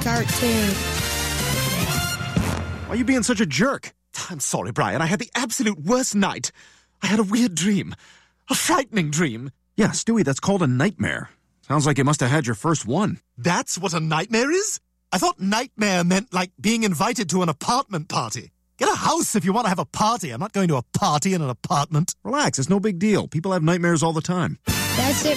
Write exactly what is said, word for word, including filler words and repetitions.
shark, too. Why are you being such a jerk? I'm sorry, Brian. I had the absolute worst night. I had a weird dream. A frightening dream. Yeah, Stewie, that's called a nightmare. Sounds like you must have had your first one. That's what a nightmare is? I thought nightmare meant like being invited to an apartment party. Get a house if you want to have a party. I'm not going to a party in an apartment. Relax, it's no big deal. People have nightmares all the time. That's it